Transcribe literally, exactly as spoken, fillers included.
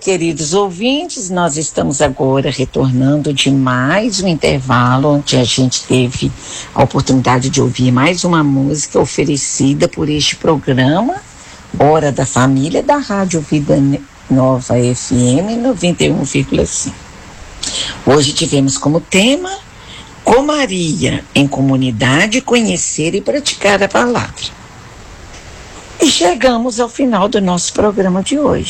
queridos ouvintes, nós estamos agora retornando de mais um intervalo, onde a gente teve a oportunidade de ouvir mais uma música oferecida por este programa, Hora da Família, da Rádio Vida Nova F M noventa e um vírgula cinco. Hoje tivemos como tema Com Maria, em comunidade, conhecer e praticar a palavra. E chegamos ao final do nosso programa de hoje.